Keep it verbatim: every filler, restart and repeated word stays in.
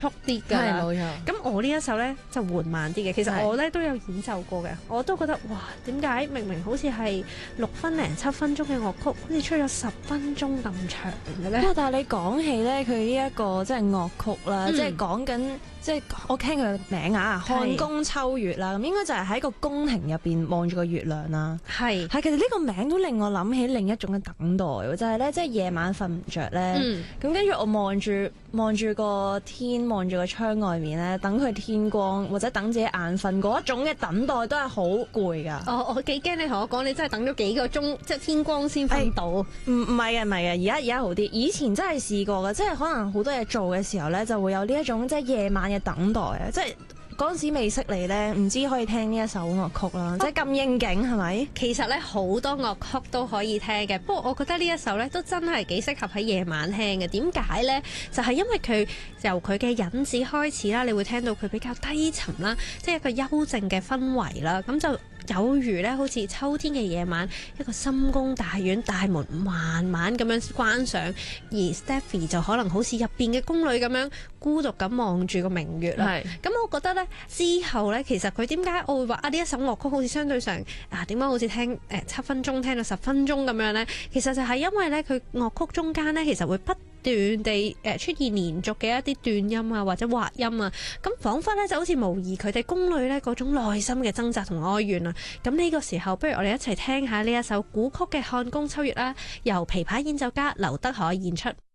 速啲㗎啦。 冇錯。 咁我呢一首咧就緩慢啲嘅，其實我咧都有演奏過嘅，我都覺得哇，點解明明好似係六分零七分鐘嘅樂曲，好似出咗十分鐘咁長嘅咧？ 哇！但係你講起咧，佢呢一個即係樂曲啦， 嗯、 即係講緊。即係我聽佢嘅名啊，漢宮秋月啦，咁應該就係喺個宮廷入邊望住個月亮啦。 係係，其實呢個名都令我諗起另一種嘅等待喎，就係咧，即係夜晚瞓唔着咧，咁跟住我望住望住個天，望住個窗外面咧，等佢天光或者等自己眼瞓嗰一種嘅等待都係好攰㗎。 哦，我幾驚你同我講，你真係等咗幾個鐘，即係天光先瞓到。唔唔係嘅，唔係嘅，而家而家好啲。以前真係試過嘅，即係可能好多嘢做嘅時候咧，就會有呢一種即係夜晚嘅等待啊！即係嗰陣時未識你咧，唔知可以聽呢一首樂曲啦，即係咁應景係咪？ 其實咧好多樂曲都可以聽嘅，不過我覺得呢一首咧都真係幾適合喺夜晚聽嘅。點解咧？就係因為佢由佢嘅引子開始啦，你會聽到佢比較低沉啦，即係一個幽靜嘅氛圍啦，咁就有如咧好似秋天嘅夜晚，一個深宮大院大門慢慢咁樣關上，而 Stephy 就可能好似入邊嘅宮女咁樣孤獨咁望住個明月啦。咁我覺得咧之後咧，其實佢點解我會話啊呢一首樂曲好似相對上啊點解好似聽誒七分鐘聽到十分鐘咁樣咧？其實就係因為咧佢樂曲中間咧其實會不斷地誒出現連續嘅一啲斷音啊或者滑音啊，咁彷彿咧就好似模擬佢哋宮女咧嗰種內心嘅掙扎同哀怨啊。咁呢個時候，不如我哋一齊聽下呢一首古曲嘅《漢宮秋月》啦，由琵琶演奏家劉德海演出。